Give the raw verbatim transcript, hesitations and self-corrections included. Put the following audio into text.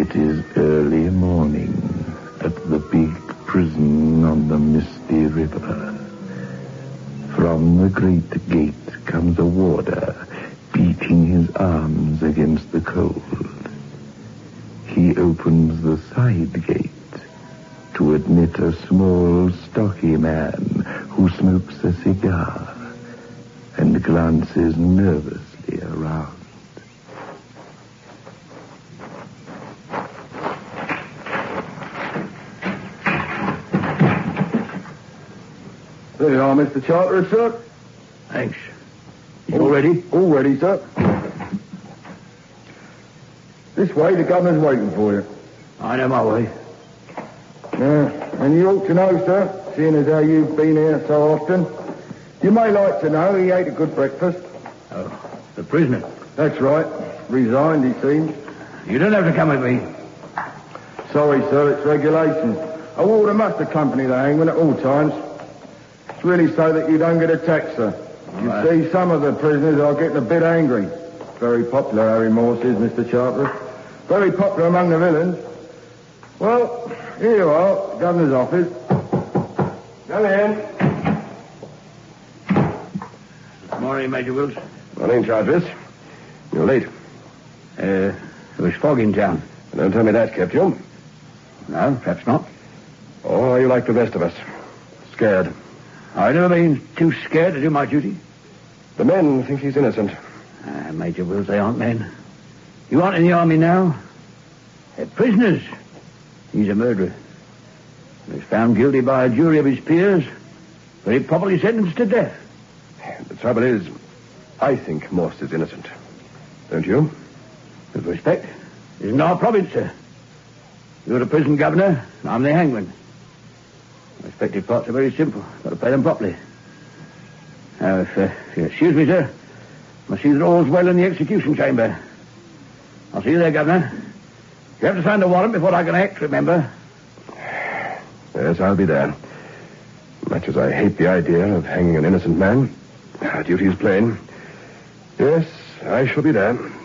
It is early morning at the big prison on the misty river. From the great gate comes a warder, beating his arms against the cold. He opens the side gate to admit a small, stocky man who smokes a cigar and glances nervously around. There you are, Mister Charteris, sir. Thanks. You all ready? All ready, sir. This way, the governor's waiting for you. I know my way. Yeah, and you ought to know, sir, seeing as how you've been here so often. You may like to know he ate a good breakfast. Oh, the prisoner? That's right. Resigned, he seems. You don't have to come with me. Sorry, sir, it's regulations. A warder must accompany the hangman at all times. It's really so that you don't get attacked, sir. You right. see, some of the prisoners are getting a bit angry. Very popular, Harry Morse is, Mister Charteris. Very popular among the villains. Well, here you are, the governor's office. Come in. Good morning, Major Wills. Morning, Charteris. You're late. Uh, there was fog in town. Don't tell me that kept you. No, perhaps not. Or are you like the rest of us? Scared. I've never been too scared to do my duty. The men think he's innocent. Ah, Major Wills, they aren't men. You aren't in the army now. They're prisoners. He's a murderer. He was found guilty by a jury of his peers, very properly sentenced to death. The trouble is, I think Morse is innocent. Don't you? With respect, this isn't our province, sir. You're the prison governor, and I'm the hangman. The respective parts are very simple. Got to play them properly. Now, if, uh, if you excuse me, sir, I must see that all's well in the execution chamber. I'll see you there, Governor. You have to sign the warrant before I can act, remember? Yes, I'll be there. Much as I hate the idea of hanging an innocent man, our duty is plain. Yes, I shall be there.